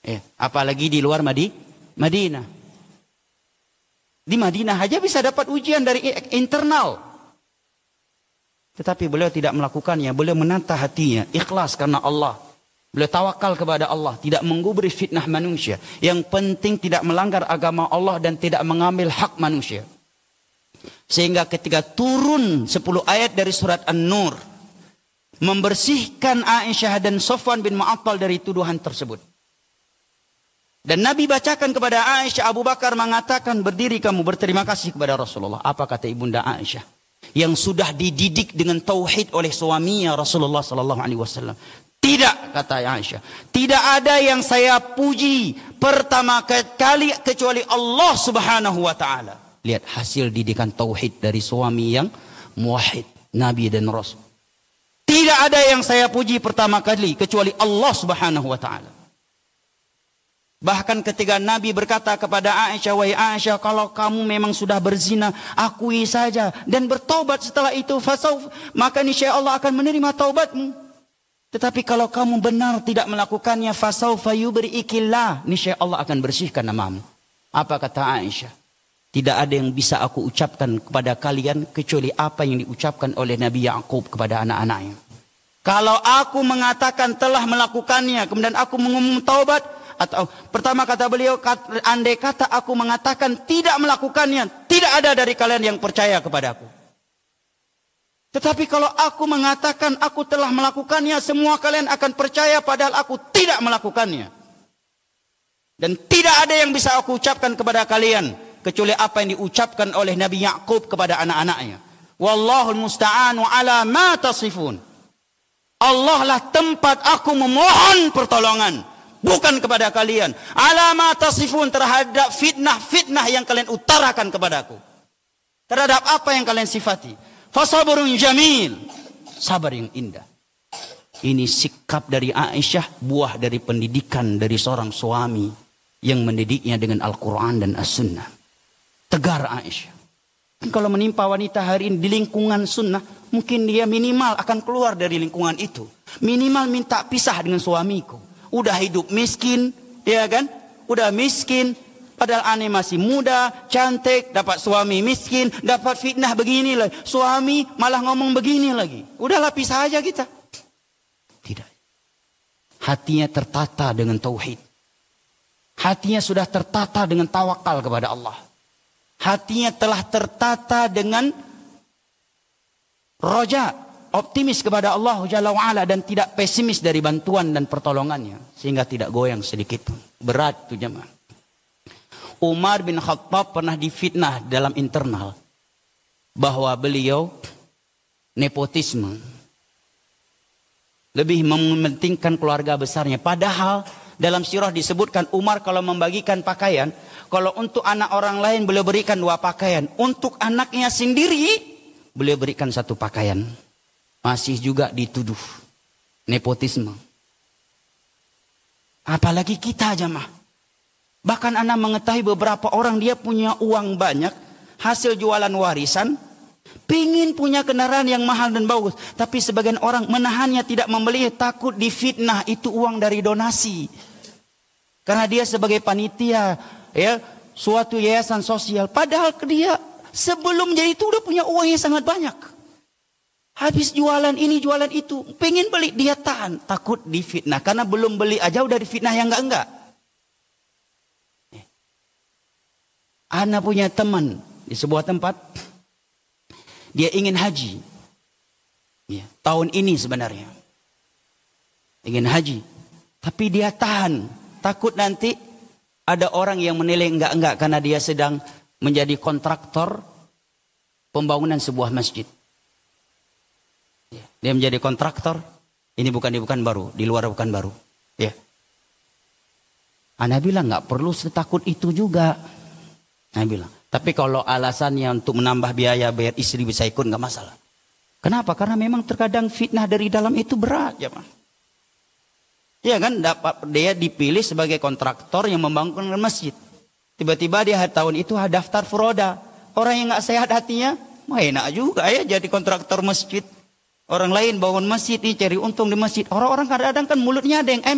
Apalagi di luar Madinah. Di Madinah aja bisa dapat ujian dari internal. Tetapi beliau tidak melakukannya. Beliau menata hatinya, ikhlas karena Allah. Beliau tawakal kepada Allah, tidak menggubris fitnah manusia. Yang penting tidak melanggar agama Allah dan tidak mengambil hak manusia. Sehingga ketika turun 10 ayat dari surat An-Nur, membersihkan Aisyah dan Safwan bin Mu'attal dari tuduhan tersebut. Dan Nabi bacakan kepada Aisyah, Abu Bakar mengatakan, berdiri kamu berterima kasih kepada Rasulullah. Apa kata ibunda Aisyah? Yang sudah dididik dengan tauhid oleh suaminya Rasulullah sallallahu alaihi wasallam. Tidak, kata Aisyah, tidak ada yang saya puji pertama kali kecuali Allah Subhanahu wa taala. Lihat hasil didikan tauhid dari suami yang muwahhid, Nabi dan Rasul. Tidak ada yang saya puji pertama kali kecuali Allah Subhanahu wa taala. Bahkan ketika Nabi berkata kepada Aisyah, wahai Aisyah, kalau kamu memang sudah berzina, akui saja dan bertaubat setelah itu, maka niscaya Allah akan menerima taubatmu. Tetapi kalau kamu benar tidak melakukannya, fasaufa yubri'ikillah, niscaya Allah akan bersihkan namamu. Apa kata Aisyah? Tidak ada yang bisa aku ucapkan kepada kalian kecuali apa yang diucapkan oleh Nabi Ya'qub kepada anak-anaknya. Kalau aku mengatakan telah melakukannya, kemudian aku mengumum taubat, atau pertama kata beliau, andai kata aku mengatakan tidak melakukannya, tidak ada dari kalian yang percaya kepadaku. Tetapi kalau aku mengatakan aku telah melakukannya, semua kalian akan percaya padahal aku tidak melakukannya. Dan tidak ada yang bisa aku ucapkan kepada kalian kecuali apa yang diucapkan oleh Nabi Ya'qub kepada anak-anaknya. Wallahul musta'anu ala ma tasifun. Allah lah tempat aku memohon pertolongan, bukan kepada kalian. Ala ma tasifun, terhadap fitnah-fitnah yang kalian utarakan kepadaku. Terhadap apa yang kalian sifati. Fasabrun jamil, sabar yang indah. Ini sikap dari Aisyah, buah dari pendidikan dari seorang suami yang mendidiknya dengan Al-Quran dan As-Sunnah. Tegar Aisyah. Kalau menimpa wanita hari ini di lingkungan sunnah, mungkin dia minimal akan keluar dari lingkungan itu. Minimal minta pisah dengan suamiku. Udah hidup miskin, ya kan? Udah miskin. Padahal aneh masih muda, cantik, dapat suami miskin, dapat fitnah begini lagi. Suami malah ngomong begini lagi. Udahlah pisah aja kita. Tidak. Hatinya tertata dengan tauhid. Hatinya sudah tertata dengan tawakal kepada Allah. Hatinya telah tertata dengan roja, optimis kepada Allah Jalla wa'ala, dan tidak pesimis dari bantuan dan pertolongannya. Sehingga tidak goyang sedikit pun. Berat itu jemaah. Umar bin Khattab pernah difitnah dalam internal bahwa beliau nepotisme, lebih mementingkan keluarga besarnya. Padahal dalam sirah disebutkan Umar kalau membagikan pakaian, kalau untuk anak orang lain beliau berikan 2 pakaian, untuk anaknya sendiri beliau berikan 1 pakaian. Masih juga dituduh nepotisme. Apalagi kita jemaah. Bahkan Anda mengetahui beberapa orang dia punya uang banyak, hasil jualan warisan, pingin punya kendaraan yang mahal dan bagus. Tapi sebagian orang menahannya, tidak membeli, takut difitnah itu uang dari donasi. Karena dia sebagai panitia, ya, suatu yayasan sosial. Padahal dia sebelum jadi itu udah punya uang yang sangat banyak. Habis jualan ini, jualan itu, pingin beli, dia tahan, takut difitnah. Karena belum beli aja udah difitnah yang enggak. Ana punya teman di sebuah tempat, dia ingin haji, ya, tahun ini sebenarnya ingin haji, tapi dia tahan, takut nanti ada orang yang menilai enggak karena dia sedang menjadi kontraktor pembangunan sebuah masjid. Dia menjadi kontraktor, ini bukan baru, di luar bukan baru. Ya, Ana bilang nggak perlu setakut itu juga. Nah bilang, tapi kalau alasannya untuk menambah biaya bayar istri bisa ikut nggak masalah. Kenapa? Karena memang terkadang fitnah dari dalam itu berat, ya Pak. Ya kan, dapat dia dipilih sebagai kontraktor yang membangun masjid. Tiba-tiba dia tahun itu daftar furoda. Orang yang nggak sehat hatinya, mah enak juga ya jadi kontraktor masjid. Orang lain bangun masjid nih cari untung di masjid. Orang-orang kadang-kadang kan mulutnya ada yang